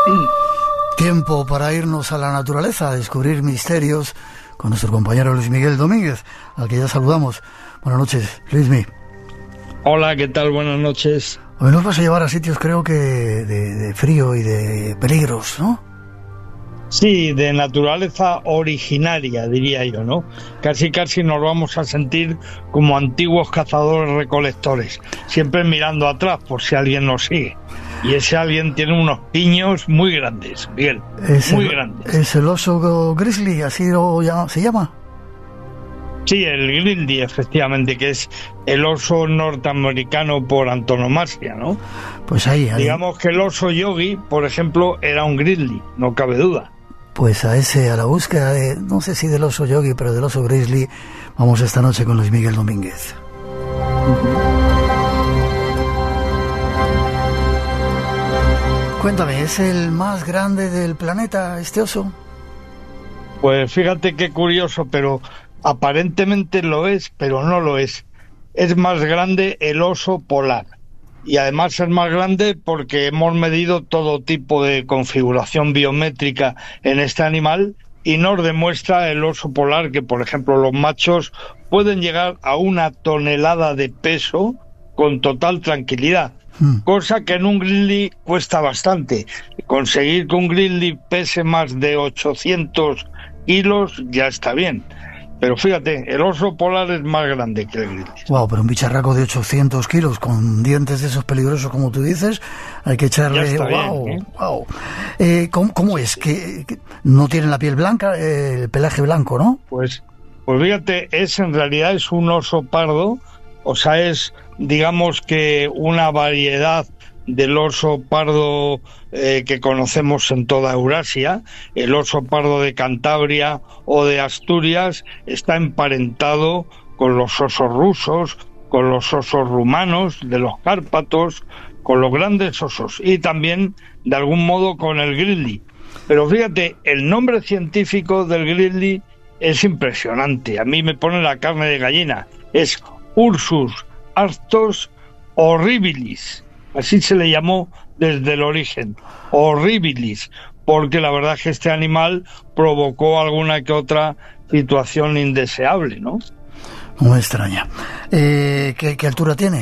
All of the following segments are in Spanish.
Tiempo para irnos a la naturaleza, a descubrir misterios con nuestro compañero Luis Miguel Domínguez, al que ya saludamos. Buenas noches, Luismi. Hola, ¿qué tal? Buenas noches. Hoy nos vas a llevar a sitios, creo que de frío y de peligros, ¿no? Sí, de naturaleza originaria, diría yo, ¿no? Casi nos vamos a sentir como antiguos cazadores-recolectores, siempre mirando atrás por si alguien nos sigue. Y ese alguien tiene unos piños muy grandes, Miguel, muy grandes. ¿Es el oso grizzly, así se llama? Sí, el grizzly, efectivamente, que es el oso norteamericano por antonomasia, ¿no? Pues ahí. Digamos que el oso yogi, por ejemplo, era un grizzly, no cabe duda. Pues a la búsqueda de, no sé si del oso yogi, pero del oso grizzly, vamos esta noche con Luis Miguel Domínguez. Cuéntame, ¿es el más grande del planeta este oso? Pues fíjate qué curioso, pero aparentemente lo es, pero no lo es. Es más grande el oso polar. Y además es más grande porque hemos medido todo tipo de configuración biométrica en este animal y nos demuestra el oso polar que, por ejemplo, los machos pueden llegar a 1 tonelada de peso con total tranquilidad. Cosa que en un grizzly cuesta bastante. Conseguir que un grizzly pese más de 800 kilos ya está bien. Pero fíjate, el oso polar es más grande que el grizzly. Wow, pero un bicharraco de 800 kilos con dientes de esos peligrosos, como tú dices, hay que echarle... Ya está wow, bien, ¿eh? Wow. ¿Cómo es? ¿Que no tienen la piel blanca, el pelaje blanco, no? Pues fíjate, en realidad es un oso pardo, o sea, es, digamos que una variedad del oso pardo que conocemos en toda Eurasia. El oso pardo de Cantabria o de Asturias está emparentado con los osos rusos, con los osos rumanos de los Cárpatos, con los grandes osos y también de algún modo con el grizzly. Pero fíjate, el nombre científico del grizzly es impresionante. A mí me pone la carne de gallina. Es Ursus arctos horribilis. Así se le llamó desde el origen, horribilis, porque la verdad es que este animal provocó alguna que otra situación indeseable, ¿no? Muy extraña. ¿Qué altura tiene?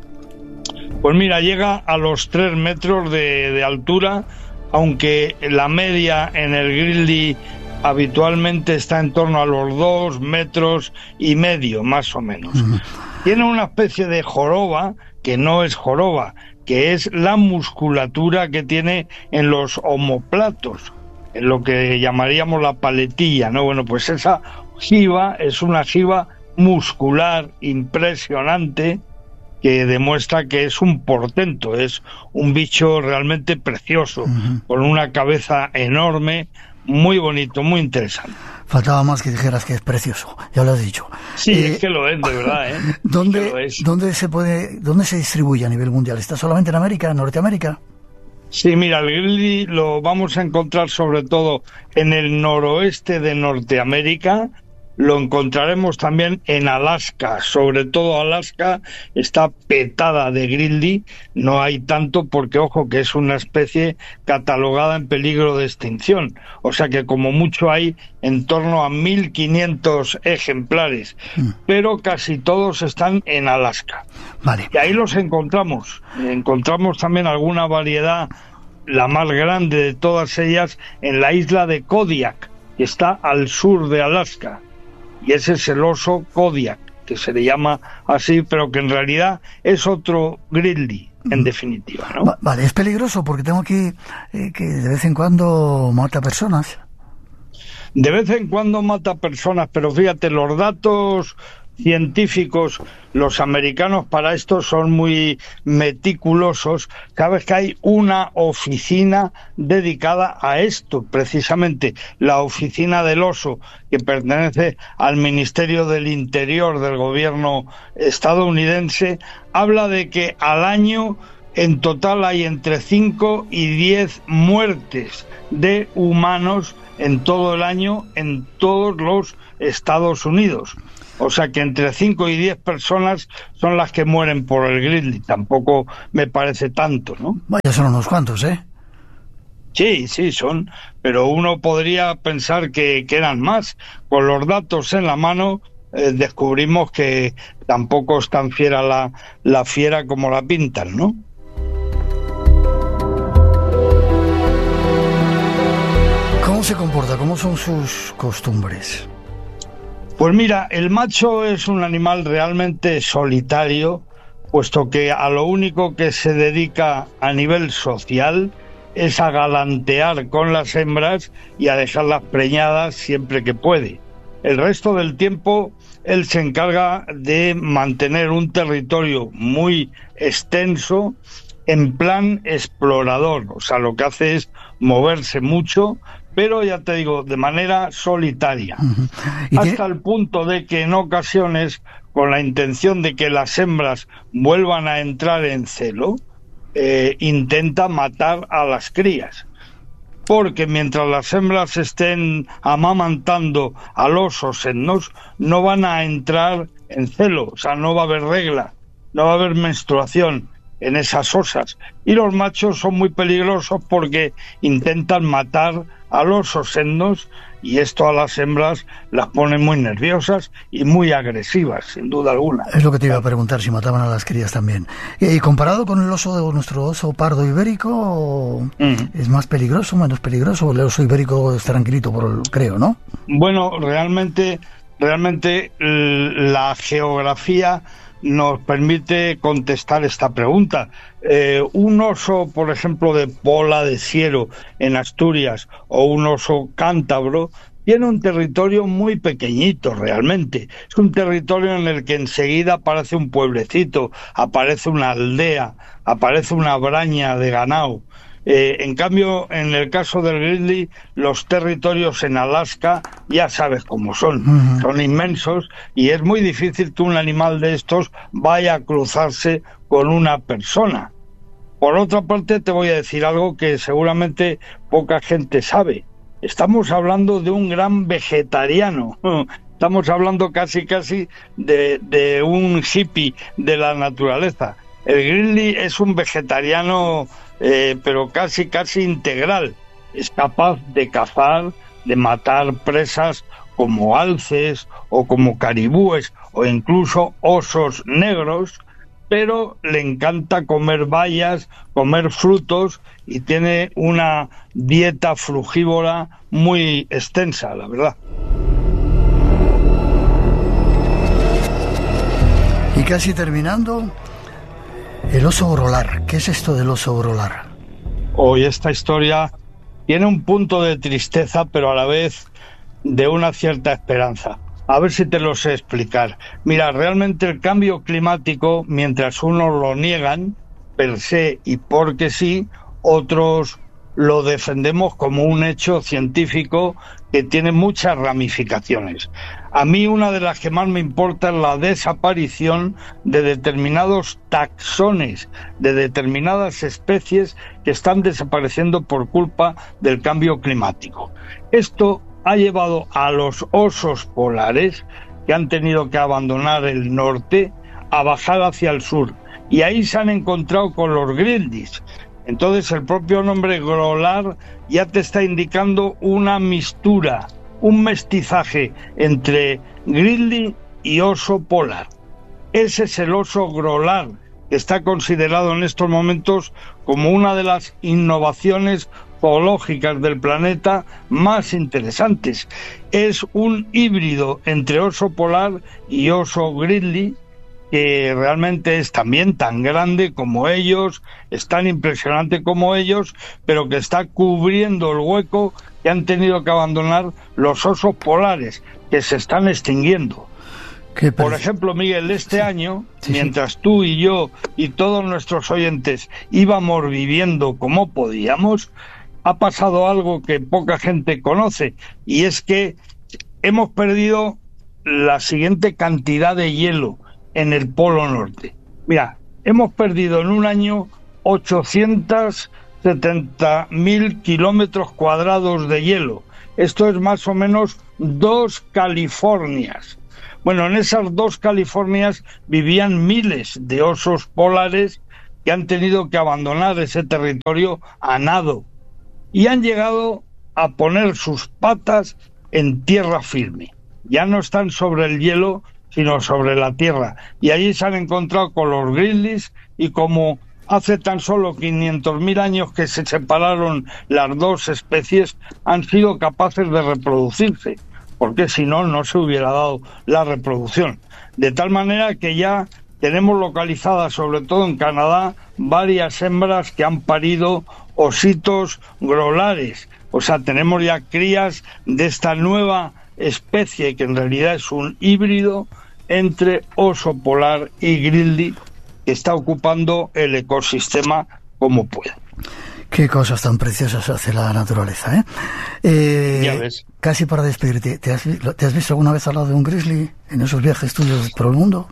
Pues mira, llega a los 3 metros de altura, aunque la media en el grizzly habitualmente está en torno a los 2,5 metros, más o menos. Tiene una especie de joroba, que no es joroba, que es la musculatura que tiene en los omóplatos, en lo que llamaríamos la paletilla, ¿no? Bueno, pues esa jiba es una jiba muscular impresionante que demuestra que es un portento, es un bicho realmente precioso, con una cabeza enorme, muy bonito, muy interesante. Faltaba más que dijeras que es precioso, ya lo has dicho. Sí, es que lo es, de verdad, ¿eh? ¿Dónde se distribuye a nivel mundial? ¿Está solamente en América, en Norteamérica? Sí, mira, el grizzly lo vamos a encontrar sobre todo en el noroeste de Norteamérica. Lo encontraremos también en Alaska, sobre todo Alaska está petada de grizzly, no hay tanto porque, ojo, que es una especie catalogada en peligro de extinción, o sea que como mucho hay en torno a 1.500 ejemplares, pero casi todos están en Alaska. Vale. Y ahí los encontramos también alguna variedad, la más grande de todas ellas, en la isla de Kodiak, que está al sur de Alaska. Y ese es el oso Kodiak, que se le llama así, pero que en realidad es otro grizzly, en definitiva, ¿no? Vale, es peligroso porque tengo aquí que de vez en cuando mata personas. De vez en cuando mata personas, pero fíjate, los datos científicos, los americanos para esto son muy meticulosos. Sabes que hay una oficina dedicada a esto, precisamente la oficina del oso, que pertenece al Ministerio del Interior del gobierno estadounidense, habla de que al año en total hay entre 5 y 10 muertes de humanos en todo el año en todos los Estados Unidos. O sea que entre 5 y 10 personas son las que mueren por el grizzly. Tampoco me parece tanto, ¿no? Vaya, son unos cuantos, ¿eh? Sí, sí, son, pero uno podría pensar que eran más. Con los datos en la mano, descubrimos que tampoco es tan fiera la fiera como la pintan, ¿no? ¿Cómo se comporta? ¿Cómo son sus costumbres? Pues mira, el macho es un animal realmente solitario, puesto que a lo único que se dedica a nivel social es a galantear con las hembras y a dejarlas preñadas siempre que puede. El resto del tiempo él se encarga de mantener un territorio muy extenso en plan explorador, o sea, lo que hace es moverse mucho, pero ya te digo, de manera solitaria, hasta el punto de que en ocasiones, con la intención de que las hembras vuelvan a entrar en celo, intenta matar a las crías. Porque mientras las hembras estén amamantando a los osennos, no van a entrar en celo, o sea, no va a haber regla, no va a haber menstruación en esas osas. Y los machos son muy peligrosos porque intentan matar a los osennos, y esto a las hembras las pone muy nerviosas y muy agresivas, sin duda alguna. Es lo que te iba a preguntar, si mataban a las crías también. ¿Y comparado con el oso de nuestro oso pardo ibérico, es más peligroso, menos peligroso? El oso ibérico es tranquilito, creo, ¿no? Bueno, realmente la geografía nos permite contestar esta pregunta. Un oso, por ejemplo, de Pola de Siero en Asturias, o un oso cántabro, tiene un territorio muy pequeñito realmente. Es un territorio en el que enseguida aparece un pueblecito, aparece una aldea, aparece una braña de ganado. En cambio, en el caso del grizzly, los territorios en Alaska ya sabes cómo son, son inmensos, y es muy difícil que un animal de estos vaya a cruzarse con una persona. Por otra parte, te voy a decir algo que seguramente poca gente sabe. Estamos hablando de un gran vegetariano. Estamos hablando casi de un hippie de la naturaleza. El grizzly es un vegetariano, pero casi integral. Es capaz de cazar, de matar presas como alces o como caribúes o incluso osos negros, pero le encanta comer bayas, comer frutos, y tiene una dieta frugívora muy extensa, la verdad. Y casi terminando, el oso grolar. ¿Qué es esto del oso grolar? Hoy esta historia tiene un punto de tristeza, pero a la vez de una cierta esperanza. A ver si te lo sé explicar. Mira, realmente el cambio climático, mientras unos lo niegan per se y porque sí, otros lo defendemos como un hecho científico que tiene muchas ramificaciones. A mí una de las que más me importa es la desaparición de determinados taxones, de determinadas especies que están desapareciendo por culpa del cambio climático. Esto ha llevado a los osos polares, que han tenido que abandonar el norte, a bajar hacia el sur, y ahí se han encontrado con los grizzlies. Entonces el propio nombre grolar ya te está indicando una mistura, un mestizaje entre grizzly y oso polar. Ese es el oso grolar, que está considerado en estos momentos como una de las innovaciones zoológicas del planeta más interesantes. Es un híbrido entre oso polar y oso grizzly, que realmente es también tan grande como ellos, es tan impresionante como ellos, pero que está cubriendo el hueco que han tenido que abandonar los osos polares, que se están extinguiendo. Por ejemplo, Miguel, este año, mientras tú y yo y todos nuestros oyentes íbamos viviendo como podíamos, ha pasado algo que poca gente conoce, y es que hemos perdido la siguiente cantidad de hielo en el Polo Norte. Mira, hemos perdido en un año 870.000 kilómetros cuadrados de hielo. Esto es más o menos 2 Californias. Bueno, en esas 2 Californias vivían miles de osos polares que han tenido que abandonar ese territorio a nado. y han llegado a poner sus patas en tierra firme. Ya no están sobre el hielo, sino sobre la tierra. Y allí se han encontrado con los grizzlies, y como hace tan solo 500.000 años que se separaron las dos especies, han sido capaces de reproducirse, porque si no, no se hubiera dado la reproducción. De tal manera que ya tenemos localizadas, sobre todo en Canadá, varias hembras que han parido ositos grolares. O sea, tenemos ya crías de esta nueva especie, que en realidad es un híbrido entre oso polar y grizzly, que está ocupando el ecosistema como puede. Qué cosas tan preciosas hace la naturaleza, ¿eh? Ya ves. Casi para despedirte, ¿te has visto alguna vez al lado de un grizzly en esos viajes tuyos por el mundo?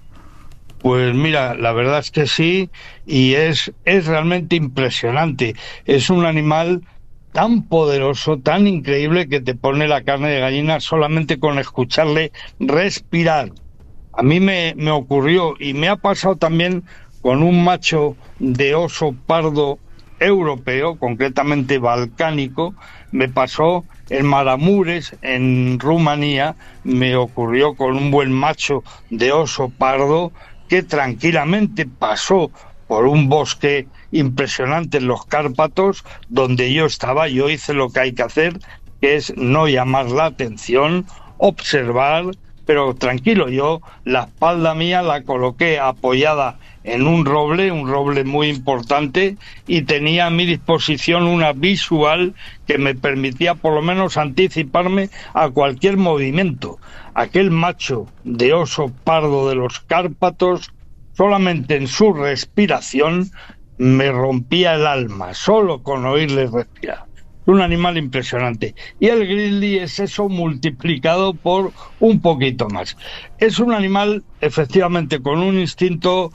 Pues mira, la verdad es que sí, y es realmente impresionante. Es un animal tan poderoso, tan increíble, que te pone la carne de gallina solamente con escucharle respirar. A mí me ocurrió, y me ha pasado también con un macho de oso pardo europeo, concretamente balcánico. Me pasó en Maramures, en Rumanía, me ocurrió con un buen macho de oso pardo que tranquilamente pasó por un bosque impresionante en los Cárpatos, donde yo estaba. Yo hice lo que hay que hacer, que es no llamar la atención, observar, pero tranquilo. Yo la espalda mía la coloqué apoyada en un roble muy importante, y tenía a mi disposición una visual que me permitía por lo menos anticiparme a cualquier movimiento. Aquel macho de oso pardo de los Cárpatos, solamente en su respiración me rompía el alma, solo con oírle respirar. Un animal impresionante. Y el grizzly es eso multiplicado por un poquito más. Es un animal, efectivamente, con un instinto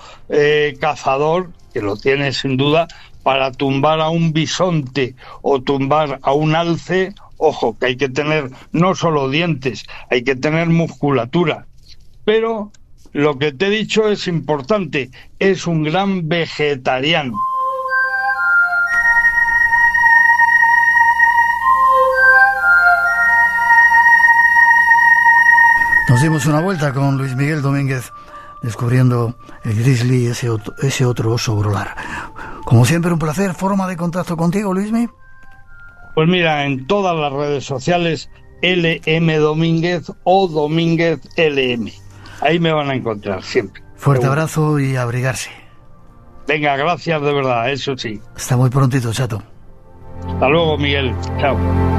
cazador, que lo tiene sin duda, para tumbar a un bisonte o tumbar a un alce. Ojo, que hay que tener no solo dientes, hay que tener musculatura. Pero lo que te he dicho es importante, es un gran vegetariano. Nos dimos una vuelta con Luis Miguel Domínguez, descubriendo el grizzly, ese otro oso grolar. Como siempre, un placer. ¿Forma de contacto contigo, Luismi? Pues mira, en todas las redes sociales, LM Domínguez o Domínguez LM. Ahí me van a encontrar siempre. Fuerte abrazo y abrigarse. Venga, gracias de verdad, eso sí. Hasta muy prontito, chato. Hasta luego, Miguel. Chao.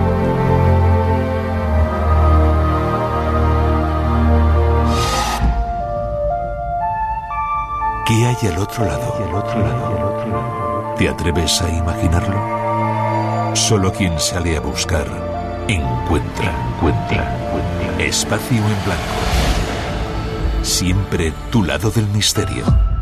¿Qué hay al otro lado? ¿Te atreves a imaginarlo? Solo quien sale a buscar, encuentra. Espacio en blanco. Siempre tu lado del misterio.